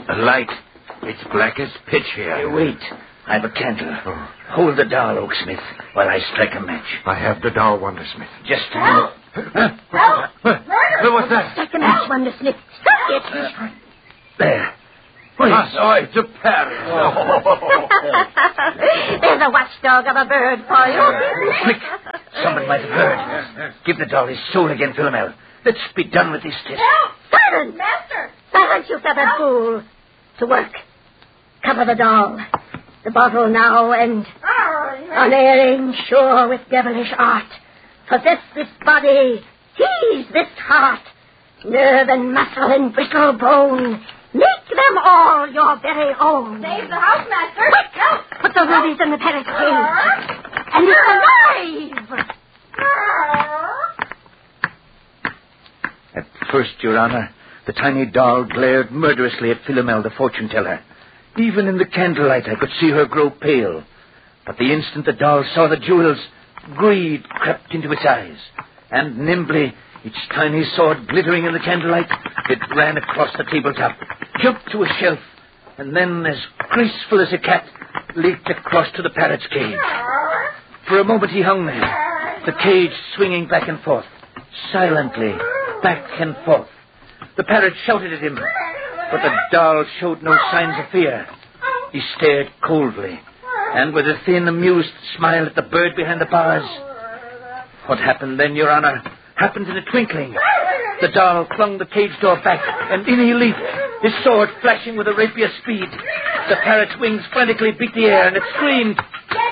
A light. It's black as pitch here. Hey, wait. I've a candle. Oh. Hold the doll, Oaksmith, while I strike a match. I have the doll, Wondersmith. Just a minute. What's that? Strike a match, Wondersmith. Strike it. There. It's a parrot. There's a watchdog of a bird for you. Quick. Somebody might have heard. Give the doll his soul again, Philomel. Let's be done with this test. Silence! Master! Silence, you feathered fool. To work. Cover the doll. The bottle now, and unerring, sure with devilish art. Possess this body. Tease this heart. Nerve and muscle and brittle bone. Make them all your very own. Save the house, Master. Quick! Put the rubies in the parrot's cage. And it's alive! At first, Your Honor, the tiny doll glared murderously at Philomel, the fortune-teller. Even in the candlelight, I could see her grow pale. But the instant the doll saw the jewels, greed crept into its eyes. And nimbly, its tiny sword glittering in the candlelight, it ran across the tabletop, jumped to a shelf, and then, as graceful as a cat, leaped across to the parrot's cage. For a moment he hung there, the cage swinging back and forth, silently, back and forth. The parrot shouted at him, but the doll showed no signs of fear. He stared coldly, and with a thin, amused smile at the bird behind the bars. What happened then, Your Honor, happened in a twinkling. The doll flung the cage door back, and in he leaped, his sword flashing with a rapier speed. The parrot's wings frantically beat the air, and it screamed.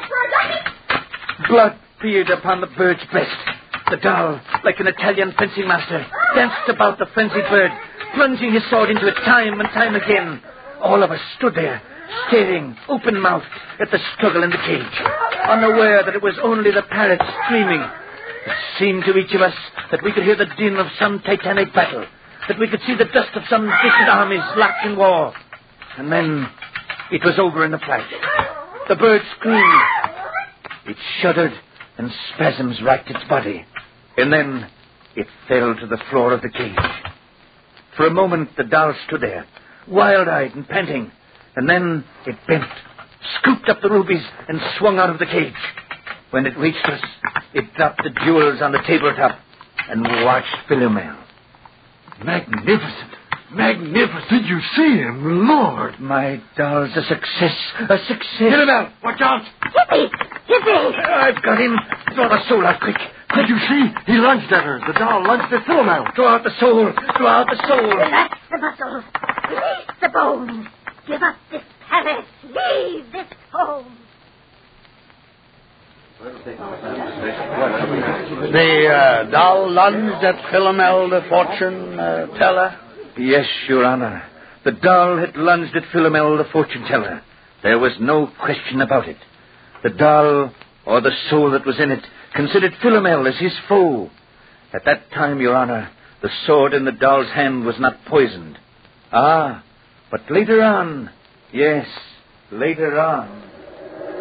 Blood peered upon the bird's breast. The doll, like an Italian fencing master, danced about the frenzied bird, plunging his sword into it time and time again. All of us stood there, staring, open-mouthed, at the struggle in the cage, unaware that it was only the parrot screaming. It seemed to each of us that we could hear the din of some titanic battle, that we could see the dust of some distant armies locked in war. And then it was over in a flash. The bird screamed. It shuddered, and spasms racked its body. And then it fell to the floor of the cage. For a moment, the doll stood there, wild-eyed and panting. And then it bent, scooped up the rubies, and swung out of the cage. When it reached us, it dropped the jewels on the tabletop and watched Philomel. Magnificent. Magnificent. Did you see him? Lord. My doll's a success. A success. Philomel, watch out. Hippie! I've got him. Draw the soul out quick. Did you see? He lunged at her. The doll lunged at Philomel. Draw out the soul. Draw out the soul. Relax the muscles. Release the bones. Give up this palace. Leave this home. The doll lunged at Philomel, the fortune teller? Yes, Your Honor. The doll had lunged at Philomel, the fortune-teller. There was no question about it. The doll, or the soul that was in it, considered Philomel as his foe. At that time, Your Honor, the sword in the doll's hand was not poisoned. Ah, but later on, yes, later on...